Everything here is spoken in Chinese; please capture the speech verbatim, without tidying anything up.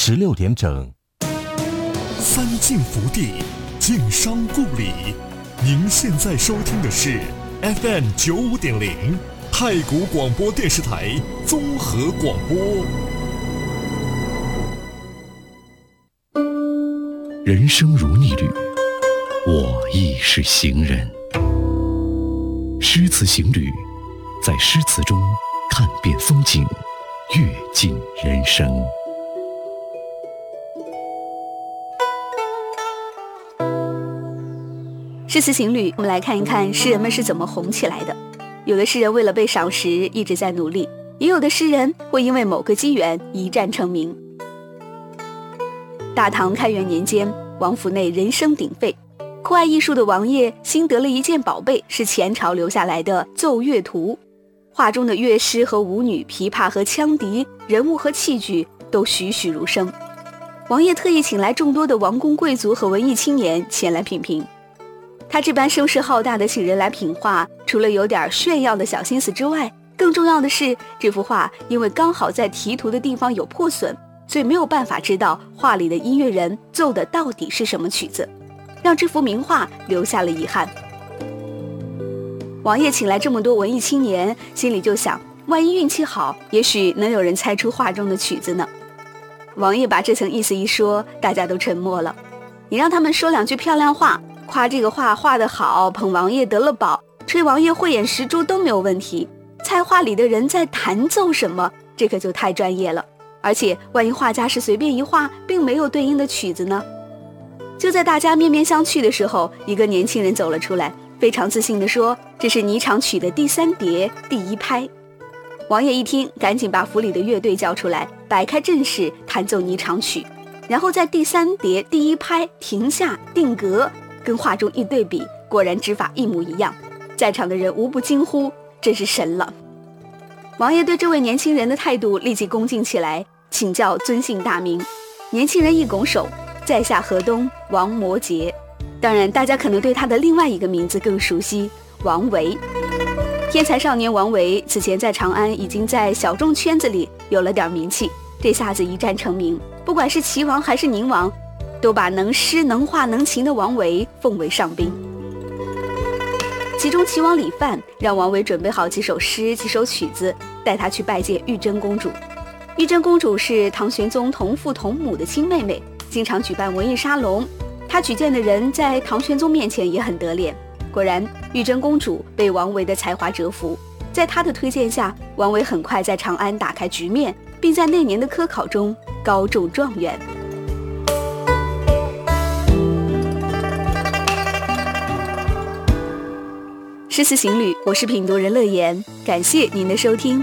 十六点整。 三晋福地，晋商故里。您现在收听的是 F M 九五点零太谷广播电视台综合广播。 人生如逆旅，我亦是行人。诗词行旅，在诗词中看遍风景，阅尽人生。 诗词行旅，我们来看一看诗人们是怎么红起来的。有的诗人为了被赏识一直在努力，也有的诗人会因为某个机缘一战成名。大唐开元年间，王府内人声鼎沸，酷爱艺术的王爷新得了一件宝贝，是前朝留下来的奏乐图。画中的乐师和舞女、琵琶和羌笛、人物和器具都栩栩如生。王爷特意请来众多的王公贵族和文艺青年前来品评。他这般声势浩大的请人来品画，除了有点炫耀的小心思之外，更重要的是，这幅画因为刚好在题图的地方有破损，所以没有办法知道画里的音乐人奏的到底是什么曲子，让这幅名画留下了遗憾。王爷请来这么多文艺青年，心里就想，万一运气好，也许能有人猜出画中的曲子呢。王爷把这层意思一说，大家都沉默了。你让他们说两句漂亮话，夸这个画画得好，捧王爷得了宝，吹王爷慧眼识珠都没有问题。猜画里的人在弹奏什么，这可就太专业了。而且万一画家是随便一画，并没有对应的曲子呢？就在大家面面相觑的时候，一个年轻人走了出来，非常自信地说，这是霓裳曲的第三叠第一拍。王爷一听，赶紧把府里的乐队叫出来，摆开阵势弹奏霓裳曲，然后在第三叠第一拍停下定格，跟画中一对比，果然指法一模一样。在场的人无不惊呼，真是神了。王爷对这位年轻人的态度立即恭敬起来，请教尊姓大名。年轻人一拱手，在下河东王摩诘。当然大家可能对他的另外一个名字更熟悉，王维。天才少年王维此前在长安已经在小众圈子里有了点名气，这下子一战成名，不管是齐王还是宁王，都把能诗能画能琴的王维奉为上宾。其中齐王李范让王维准备好几首诗几首曲子，带他去拜见玉真公主。玉真公主是唐玄宗同父同母的亲妹妹，经常举办文艺沙龙，她举荐的人在唐玄宗面前也很得脸。果然玉真公主被王维的才华折服，在她的推荐下，王维很快在长安打开局面，并在那年的科考中高中状元。诗词行旅，我是品读人乐言，感谢您的收听。